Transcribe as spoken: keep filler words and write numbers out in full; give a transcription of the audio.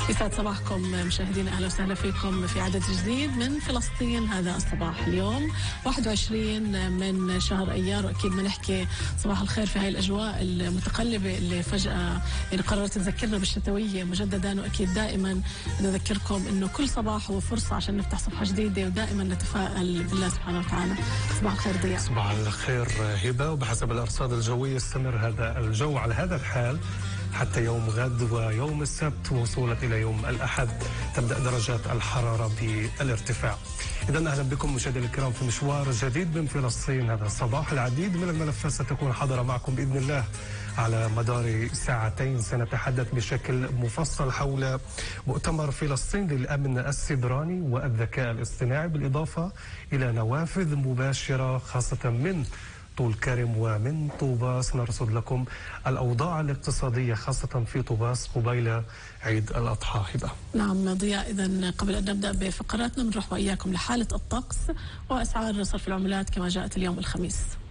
يسعد صباحكم مشاهدينا، اهلا وسهلا فيكم في عدد جديد من فلسطين هذا الصباح. اليوم واحد وعشرين من شهر ايار، واكيد بنحكي صباح الخير في هاي الاجواء المتقلبه اللي فجاه يعني قررت تذكرنا بالشتويه مجددا. واكيد دائما نذكركم انه كل صباح هو فرصه عشان نفتح صفحه جديده، ودائما نتفائل بالله سبحانه وتعالى. صباح الخير ضياء. صباح الخير هبه. وبحسب الارصاد الجويه يستمر هذا الجو على هذا الحال حتى يوم غد ويوم السبت، وصولا إلى يوم الأحد تبدأ درجات الحرارة بالارتفاع. إذا أهلا بكم مشاهدينا الكرام في مشوار جديد من فلسطين هذا الصباح. العديد من الملفات ستكون حاضرة معكم بإذن الله على مدار ساعتين. سنتحدث بشكل مفصل حول مؤتمر فلسطين للأمن السيبراني والذكاء الاصطناعي، بالإضافة إلى نوافذ مباشرة خاصة من طول كرم ومن طوباس. نرصد لكم الأوضاع الاقتصادية خاصة في طوباس قبيل عيد الأضحى. هبة. نعم ضياء، إذن قبل أن نبدأ بفقراتنا بنروح وإياكم لحالة الطقس وأسعار صرف العملات كما جاءت اليوم الخميس.